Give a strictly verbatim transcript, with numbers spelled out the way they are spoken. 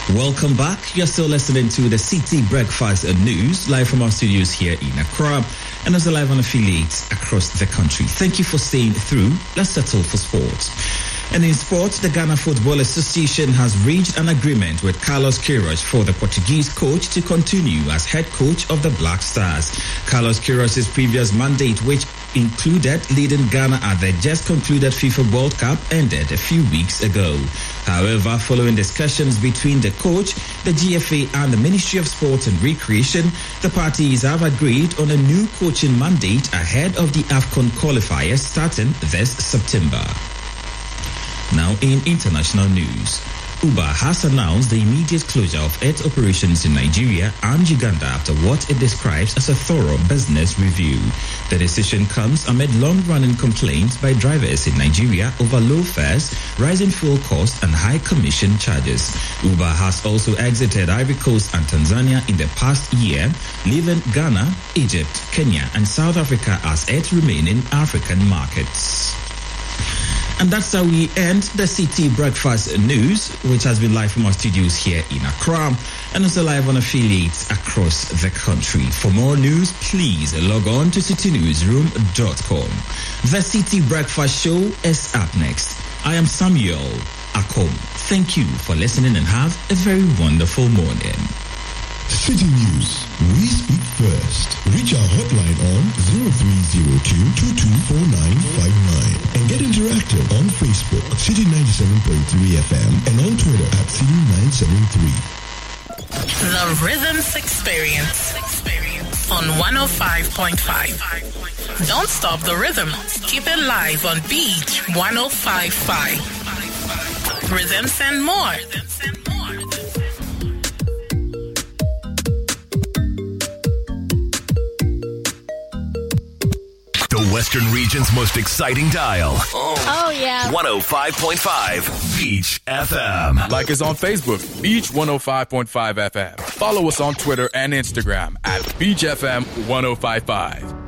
Welcome back. You're still listening to the City Breakfast News live from our studios here in Accra and also live on affiliates across the country. Thank you for staying through. Let's settle for sports. And in sports, the Ghana Football Association has reached an agreement with Carlos Queiroz for the Portuguese coach to continue as head coach of the Black Stars. Carlos Queiroz's previous mandate, which included leading Ghana at the just concluded FIFA World Cup, ended a few weeks ago. However, following discussions between the coach, the G F A and the Ministry of Sport and Recreation, the parties have agreed on a new coaching mandate ahead of the AFCON qualifiers starting this September. Now in international news, Uber has announced the immediate closure of its operations in Nigeria and Uganda after what it describes as a thorough business review. The decision comes amid long-running complaints by drivers in Nigeria over low fares, rising fuel costs and high commission charges. Uber has also exited Ivory Coast and Tanzania in the past year, leaving Ghana, Egypt, Kenya and South Africa as its remaining African markets. And that's how we end the City Breakfast News, which has been live from our studios here in Accra and also live on affiliates across the country. For more news, please log on to city newsroom dot com. The City Breakfast Show is up next. I am Samuel Akom. Thank you for listening and have a very wonderful morning. City News. We speak first. Reach our hotline on zero three zero two, two two four nine five nine and get interactive on Facebook, City ninety-seven point three F M, and on Twitter at City nine seven three. The Rhythms Experience on one oh five point five. Don't stop the rhythm. Keep it live on Beach one oh five point five. Rhythms and more. The Western region's most exciting dial. Oh, oh yeah. one oh five point five Beach F M. Like us on Facebook, Beach one oh five point five F M. Follow us on Twitter and Instagram at Beach F M one oh five point five.